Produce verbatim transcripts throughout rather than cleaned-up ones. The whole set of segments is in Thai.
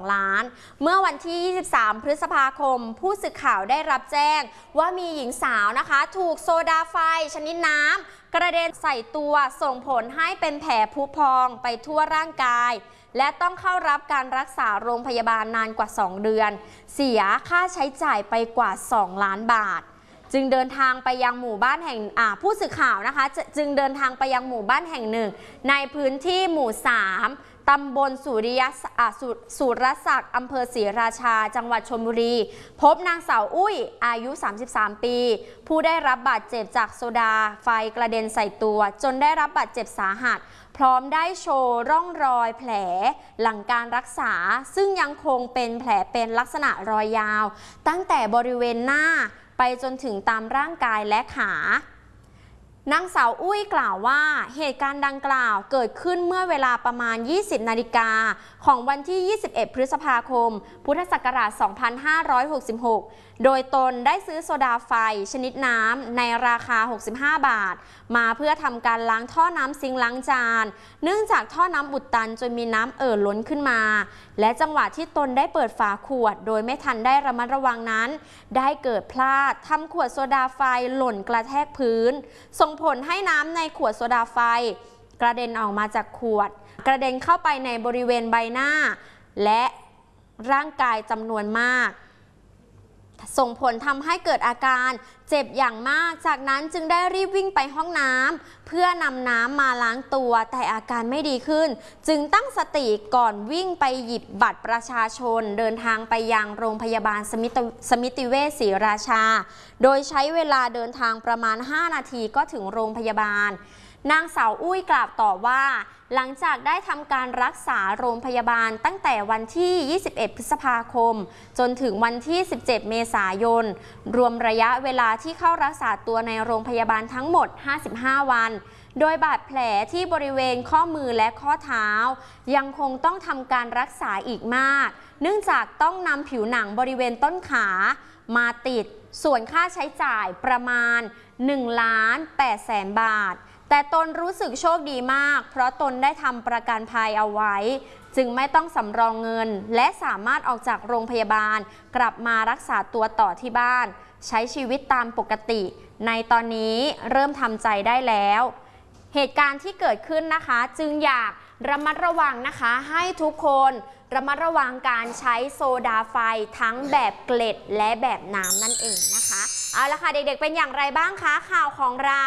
ล้านเมื่อวันที่ยี่สิบสามพฤษภาคมผู้สื่อข่าวได้รับแจ้งว่ามีหญิงสาวนะคะถูกโซดาไฟชนิดน้ำกระเด็นใส่ตัวส่งผลให้เป็นแผลพุพองไปทั่วร่างกายและต้องเข้ารับการรักษาโรงพยาบาลนานกว่าสองเดือนเสียค่าใช้จ่ายไปกว่าสองล้านบาทจึงเดินทางไปยังหมู่บ้านแห่งผู้สื่อข่าวนะคะจึงเดินทางไปยังหมู่บ้านแห่งหนึ่งในพื้นที่หมู่สามตำบลสุริยะสุรศักดิ์อำเภอศรีราชาจังหวัดชลบุรีพบนางสาวอุ้ยอายุสามสิบสามปีผู้ได้รับบาดเจ็บจากโซดาไฟกระเด็นใส่ตัวจนได้รับบาดเจ็บสาหัสพร้อมได้โชว์ร่องรอยแผลหลังการรักษาซึ่งยังคงเป็นแผลเป็นลักษณะรอยยาวตั้งแต่บริเวณหน้าไปจนถึงตามร่างกายและขานางสาวอุ้ยกล่าวว่าเหตุการณ์ดังกล่าวเกิดขึ้นเมื่อเวลาประมาณยี่สิบนาฬิกาของวันที่ยี่สิบเอ็ดพฤษภาคมพุทธศักราชสองพันห้าร้อยหกสิบหกโดยตนได้ซื้อโซดาไฟชนิดน้ำในราคาหกสิบห้าบาทมาเพื่อทำการล้างท่อน้ำซิงค์ล้างจานเนื่องจากท่อน้ำอุดตันจนมีน้ำเอ่อล้นขึ้นมาและจังหวะที่ตนได้เปิดฝาขวดโดยไม่ทันได้ระมัดระวังนั้นได้เกิดพลาดทำขวดโซดาไฟหล่นกระแทกพื้นส่งผลให้น้ำในขวดโซดาไฟกระเด็นออกมาจากขวดกระเด็นเข้าไปในบริเวณใบหน้าและร่างกายจำนวนมากส่งผลทำให้เกิดอาการเจ็บอย่างมากจากนั้นจึงได้รีบวิ่งไปห้องน้ำเพื่อนำน้ำมาล้างตัวแต่อาการไม่ดีขึ้นจึงตั้งสติก่อนวิ่งไปหยิบบัตรประชาชนเดินทางไปยังโรงพยาบาลสมิติสมิติเวชศรีราชาโดยใช้เวลาเดินทางประมาณห้านาทีก็ถึงโรงพยาบาลนางสาวอุ้ยกล่าวต่อว่าหลังจากได้ทำการรักษาโรงพยาบาลตั้งแต่วันที่ยี่สิบเอ็ดพฤษภาคมจนถึงวันที่สิบเจ็ดเมษายนรวมระยะเวลาที่เข้ารักษาตัวในโรงพยาบาลทั้งหมดห้าสิบห้าวันโดยบาดแผลที่บริเวณข้อมือและข้อเท้ายังคงต้องทำการรักษาอีกมากเนื่องจากต้องนำผิวหนังบริเวณต้นขามาติดส่วนค่าใช้จ่ายประมาณหนึ่งล้านแปดแสนบาทแต่ตนรู้สึกโชคดีมากเพราะตนได้ทำประกันภัยเอาไว้จึงไม่ต้องสำรองเงินและสามารถออกจากโรงพยาบาลกลับมารักษาตัวต่อที่บ้านใช้ชีวิตตามปกติในตอนนี้เริ่มทำใจได้แล้วเหตุการณ์ที่เกิดขึ้นนะคะจึงอยากระมัดระวังนะคะให้ทุกคนระมัดระวังการใช้โซดาไฟทั้งแบบเกล็ดและแบบน้ำนั่นเองนะคะเอาละค่ะเด็กๆเป็นอย่างไรบ้างคะข่าวของเรา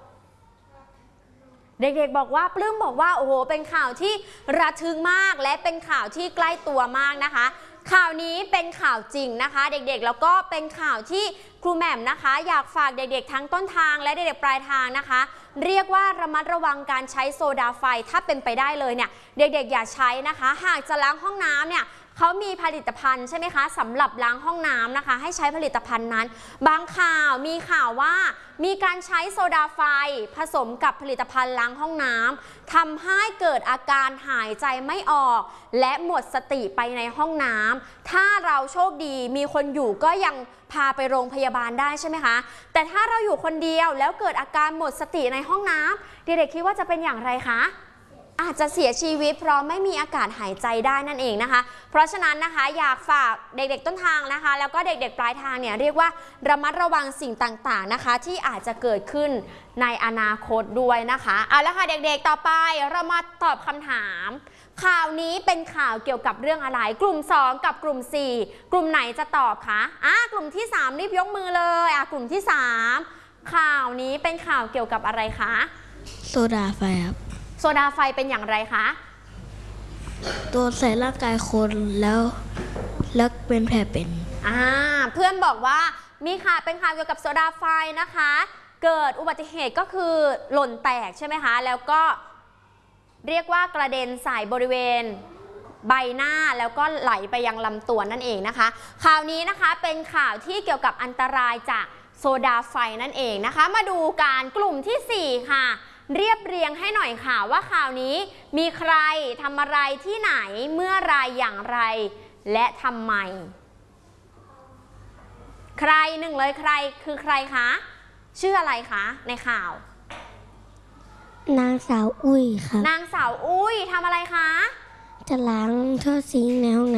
เด็กๆบอกว่าปลื้มบอกว่าโอ้โหเป็นข่าวที่ระทึกมากและเป็นข่าวที่ใกล้ตัวมากนะคะข่าวนี้เป็นข่าวจริงนะคะเด็กๆแล้วก็เป็นข่าวที่ครูแหม่มนะคะอยากฝากเด็กๆทั้งต้นทางและเด็กๆปลายทางนะคะเรียกว่าระมัดระวังการใช้โซดาไฟถ้าเป็นไปได้เลยเนี่ยเด็กๆอย่าใช้นะคะหากจะล้างห้องน้ำเนี่ยเขามีผลิตภัณฑ์ใช่ไหมคะสำหรับล้างห้องน้ำนะคะให้ใช้ผลิตภัณฑ์นั้นบางข่าวมีข่าวว่ามีการใช้โซดาไฟผสมกับผลิตภัณฑ์ล้างห้องน้ำทำให้เกิดอาการหายใจไม่ออกและหมดสติไปในห้องน้ำถ้าเราโชคดีมีคนอยู่ก็ยังพาไปโรงพยาบาลได้ใช่ไหมคะแต่ถ้าเราอยู่คนเดียวแล้วเกิดอาการหมดสติในห้องน้ำเด็กๆคิดว่าจะเป็นอย่างไรคะอาจจะเสียชีวิตเพราะไม่มีอากาศหายใจได้นั่นเองนะคะเพราะฉะนั้นนะคะอยากฝากเด็กๆต้นทางนะคะแล้วก็เด็กๆปลายทางเนี่ยเรียกว่าระมัดระวังสิ่งต่างๆนะคะที่อาจจะเกิดขึ้นในอนาคตด้วยนะคะเอาละค่ะเด็กๆต่อไปเรามาตอบคำถามข่าวนี้เป็นข่าวเกี่ยวกับเรื่องอะไรกลุ่มสองกับกลุ่มสี่กลุ่มไหนจะตอบคะอ่ะกลุ่มที่สามรีบยกมือเลยอ่ะกลุ่มที่สามข่าวนี้เป็นข่าวเกี่ยวกับอะไรคะโซดาไฟครับโซดาไฟเป็นอย่างไรคะตัวใส่ร่างกายคนแล้วแล้วเป็นแผลเป็นอ่าเพื่อนบอกว่ามีข่าวเป็นข่าวเกี่ยวกับโซดาไฟนะคะเกิดอุบัติเหตุก็คือหล่นแตกใช่ไหมคะแล้วก็เรียกว่ากระเด็นใส่บริเวณใบหน้าแล้วก็ไหลไปยังลำตัวนั่นเองนะคะข่าวนี้นะคะเป็นข่าวที่เกี่ยวกับอันตรายจากโซดาไฟนั่นเองนะคะมาดูการกลุ่มที่สี่ค่ะเรียบเรียงให้หน่อยค่ะว่าข่าวนี้มีใครทำอะไรที่ไหนเมื่อไรอย่างไรและทำไมใครหนึ่งเลยใครคือใครคะชื่ออะไรคะในข่าวนางสาวอุ้ยครับนางสาวอุ้ยทำอะไรคะจะล้างท่อซิงค์ในห้องน้ำ